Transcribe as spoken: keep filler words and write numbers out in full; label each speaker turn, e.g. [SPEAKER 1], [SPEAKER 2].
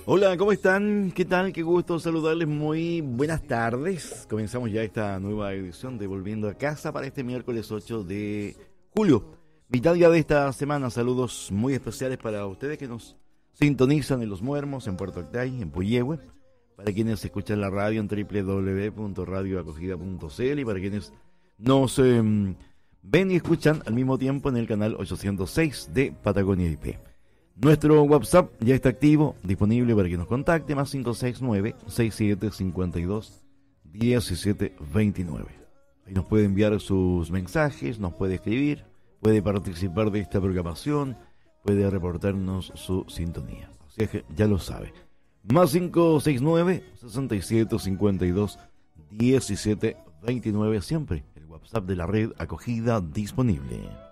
[SPEAKER 1] Hola, ¿cómo están? ¿Qué tal? Qué gusto saludarles. Muy buenas tardes. Comenzamos ya esta nueva edición de Volviendo a Casa para este miércoles ocho de julio. Mitad ya de esta semana. Saludos muy especiales para ustedes que nos sintonizan en Los Muermos, en Puerto Octay, en Puyehue. Para quienes escuchan la radio en doble u doble u doble u punto radio acogida punto c l y para quienes nos eh, ven y escuchan al mismo tiempo en el canal ochocientos seis de Patagonia I P. Nuestro WhatsApp ya está activo, disponible para que nos contacte, más cinco seis nueve, seis siete cinco dos, uno siete dos nueve. Ahí nos puede enviar sus mensajes, nos puede escribir, puede participar de esta programación, puede reportarnos su sintonía. Así es que ya lo sabe. Más cinco seis nueve, seis siete cinco dos, uno siete dos nueve, siempre el WhatsApp de la red acogida disponible.